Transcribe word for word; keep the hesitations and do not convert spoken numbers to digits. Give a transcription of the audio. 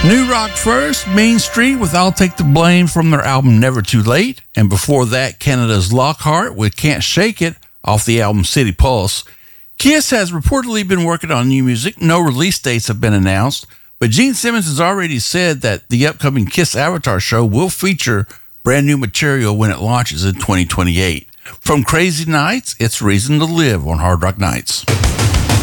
New Rock first, Main Street with I'll Take the Blame from their album Never Too Late. And before that, Canada's Lockhart with Can't Shake It off the album City Pulse. Kiss has reportedly been working on new music. No release dates have been announced, but Gene Simmons has already said that the upcoming Kiss Avatar show will feature brand new material when it launches in twenty twenty-eight. From Crazy Nights, it's Reason to Live on Hard Rock Nights.